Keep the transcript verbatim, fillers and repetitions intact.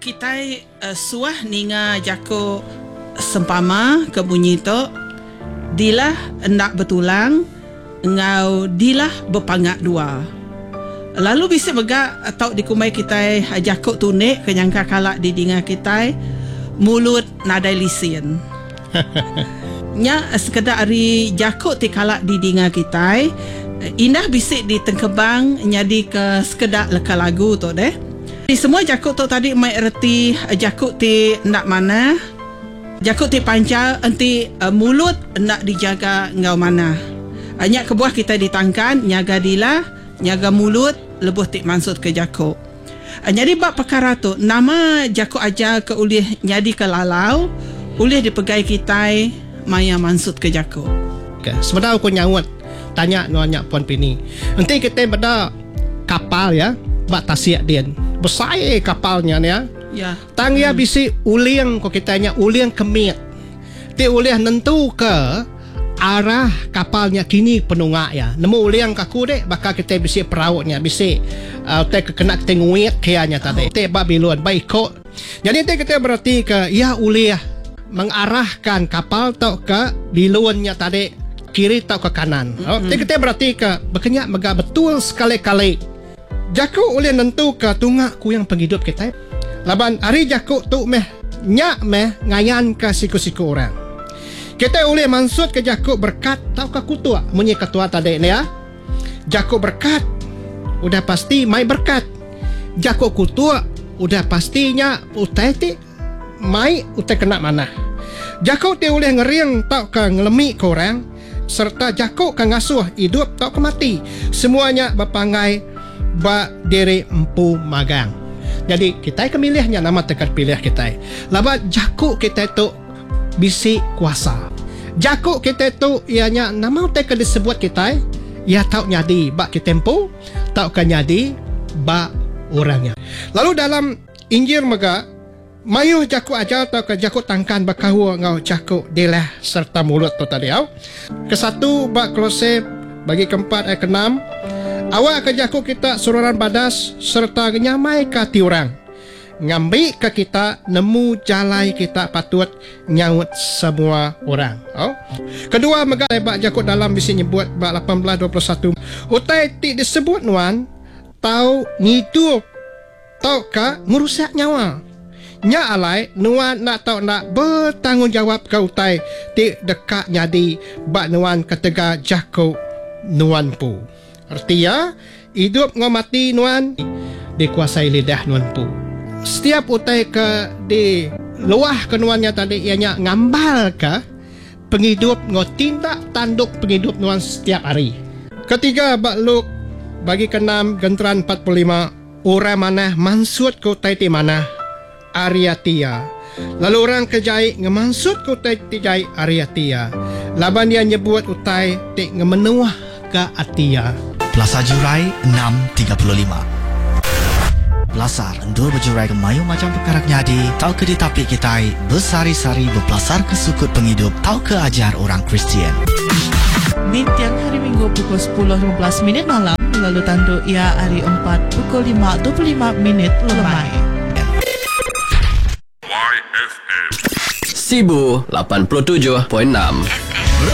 kita uh, suah ninga jako sempama ke bunyi tu dilah hendak bertulang ngau dilah berpangak dua. Lalu bisa begak atau dikumai kita jako tunik kenyangka kalak di dinga kita mulut nadai lisin. Nya sekedar ari jako ti kalak di dinga kita indah bisik di tengkebang nyadi ke sekedar leka lagu tu deh. Di semua jakut tu tadi mai erti jakut ti nak mana, jakut ti pancal enti uh, mulut nak dijaga ngau mana. Banyak kebuah kita ditangkan nyaga dila, nyaga mulut lebuh ti mansut ke jakut. Uh, jadi bab perkara tu nama jakut aja ke ulih nyadi ke lalau, ulih dipegai kita maya mansut ke jakut. Okay. Sebenarnya aku nyawat tanya nuanya Puan Pini. Nanti kita pada kapal ya, bak tasiak dia. Besar kapalnya ni ya. Ya. Tang ya bisi uliang ko kitanya uliang kemit. Ti uliang nentu ke arah kapalnya kini penungak ya. Nemu uliang kaku dek bakal kita bisi perautnya bisi uh, te kena kita nguit kianya tadi. Te babiluan baik kok. Jadi te kita berarti ke ya uliah mengarahkan kapal tau ke biluannya tadi kiri tau ke kanan. Oh, te kita berarti ke berkenyak mega betul sekali-kali. Jakuk oleh nentu ke tungak ku yang penghidup kita. Laban hari jakuk tu meh nyak meh ngayan ke siku-siku orang. Kita oleh maksud ke jakuk berkat tau ke kutua munyi ketua tadi ni ya. Jakuk berkat udah pasti mai berkat. Jakuk kutua udah pastinya utai ti mai utai kena mana. Jakuk ti oleh ngeriang tau ke ngelemi ke orang serta jakuk ke ngasuh hidup tau ke mati. Semuanya berpangai ba diri empu magang. Jadi kita kemilihnya nama tekat pilih kita. Laba jakuk kita tu bisi kuasa. Jakuk kita tu ianya nama tekat disebut kita ia tahu nyadi ba kita empu, tahu kan nyadi ba orangnya. Lalu dalam Injil mega mayuh jakuk aja atau ke jakuk tangkan bakahu ngau jakuk delah serta mulut tu tadi au. Kesatu ba Kolose bagi keempat ayat keenam. Awak ke jakuk kita sururan badas serta nyamai ke ti orang. Ngambil ke kita nemu jalai kita patut nyaut semua orang. Oh. Kedua megak bak jakuk dalam bisi nyebut bak lapan belas dua puluh satu. Utai ti disebut nuan tau ngidup tau ka merusak nyawa. Nya alai nuan nak tau nak bertanggungjawab ke utai ti dekat nyadi bak nuan ketega jakuk nuan pu. Artinya hidup ngau mati nuan dikuasai lidah nuan pu. Setiap utai ke di luah ke nuannya tadi ianya ngambal ke penghidup ngau tindak tanduk penghidup nuan setiap hari. Ketiga bak Luk bagi keenam genteran empat puluh lima orang mana mansut ke utai ti mana Ariatia. Lalu orang kejai ngemansut ke utai ti jai Ariatia. Laban dia nyebut utai ti ngemenuah ke Atia. Plaza Jurai enam tiga puluh lima. Belasar endul berjurai ke mayu macam perkara nyadi, tau ke di tapi kita bersari-sari berpelasar ke sukut penghidup, tau ke ajar orang Kristian. Di tiang hari Minggu pukul sepuluh lima belas minit malam, lalu tanduk ia hari empat pukul lima dua puluh lima minit lemai. Sibu lapan puluh tujuh perpuluhan enam.